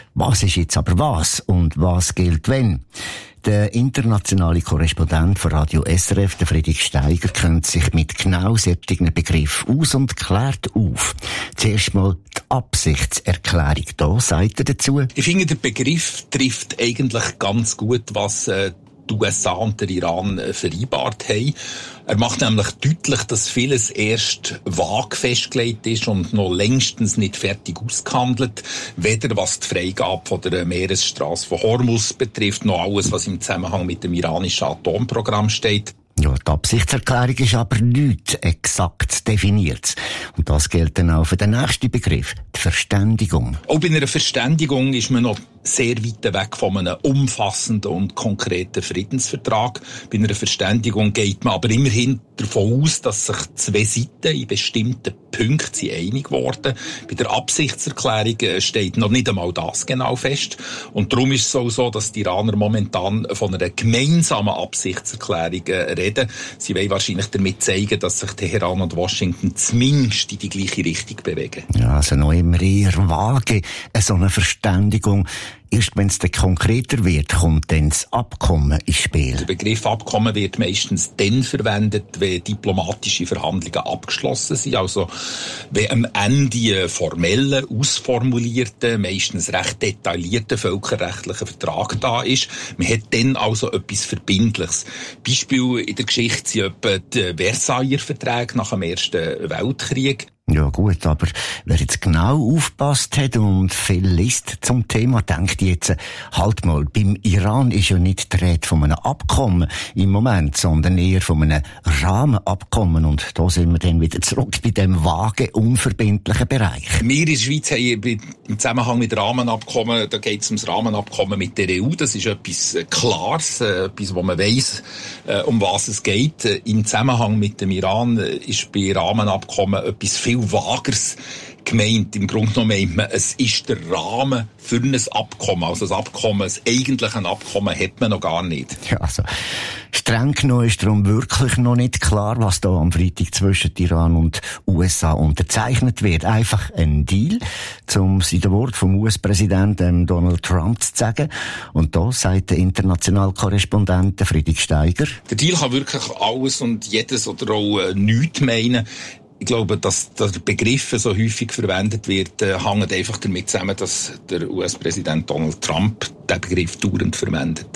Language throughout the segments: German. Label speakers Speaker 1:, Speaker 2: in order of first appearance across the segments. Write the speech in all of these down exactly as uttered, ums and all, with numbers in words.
Speaker 1: Was ist jetzt aber was und was gilt wenn? Der internationale Korrespondent von Radio S R F, der Friedrich Steiger, kennt sich mit genau solchen Begriffen aus und klärt auf. Zuerst mal die Absichtserklärung. Da sagt er dazu:
Speaker 2: Ich finde, der Begriff trifft eigentlich ganz gut, was äh, die U S A und der Iran äh, vereinbart haben. Er macht nämlich deutlich, dass vieles erst vage festgelegt ist und noch längstens nicht fertig ausgehandelt. Weder was die Freigabe von der Meeresstraße von Hormuz betrifft, noch alles, was im Zusammenhang mit dem iranischen Atomprogramm steht.
Speaker 1: Ja, die Absichtserklärung ist aber nicht exakt definiert. Und das gilt dann auch für den nächsten Begriff, die Verständigung.
Speaker 2: Auch bei einer Verständigung ist man noch sehr weit weg von einem umfassenden und konkreten Friedensvertrag. Bei einer Verständigung geht man aber immerhin davon aus, dass sich zwei Seiten in bestimmten Punkten sind einig geworden. Bei der Absichtserklärung steht noch nicht einmal das genau fest. Und darum ist es auch so, dass die Iraner momentan von einer gemeinsamen Absichtserklärung reden. Sie wollen wahrscheinlich damit zeigen, dass sich Teheran und Washington zumindest in die gleiche Richtung bewegen.
Speaker 1: Ja, also noch immer eher vage, so eine Verständigung. Erst wenn es dann konkreter wird, kommt dann das Abkommen ins Spiel.
Speaker 2: Der Begriff Abkommen wird meistens dann verwendet, wenn diplomatische Verhandlungen abgeschlossen sind. Also wenn am Ende ein formeller, ausformulierter, meistens recht detaillierter völkerrechtlicher Vertrag da ist. Man hat dann also etwas Verbindliches. Beispiel in der Geschichte sind etwa die Versailler Verträge nach dem Ersten Weltkrieg.
Speaker 1: Ja gut, aber wer jetzt genau aufgepasst hat und viel liest zum Thema, denkt jetzt, halt mal, beim Iran ist ja nicht die Rede von einem Abkommen im Moment, sondern eher von einem Rahmenabkommen. Und da sind wir dann wieder zurück bei dem vagen, unverbindlichen Bereich.
Speaker 2: Wir in der Schweiz haben im Zusammenhang mit Rahmenabkommen, da geht es um das Rahmenabkommen mit der E U. Das ist etwas Klares, etwas, wo man weiss, um was es geht. Im Zusammenhang mit dem Iran ist bei Rahmenabkommen etwas viel Vageres gemeint. Im Grunde genommen meint man, es ist der Rahmen für ein Abkommen. Also das Abkommen, das eigentliche Abkommen hat man noch gar nicht.
Speaker 1: Ja, also streng genommen ist darum wirklich noch nicht klar, was da am Freitag zwischen Iran und U S A unterzeichnet wird. Einfach ein Deal, um es in den Worten vom U S-Präsidenten Donald Trump zu sagen. Und da sagt der internationale Korrespondent Friedrich Steiger:
Speaker 2: Der Deal kann wirklich alles und jedes oder auch äh, nichts meinen. Ich glaube, dass, dass der Begriff so häufig verwendet wird, äh, hängt einfach damit zusammen, dass der U S-Präsident Donald Trump den Begriff dauernd verwendet.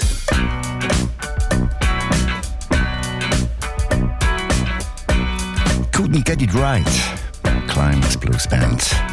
Speaker 1: Couldn't get it right. Climax Blues Band.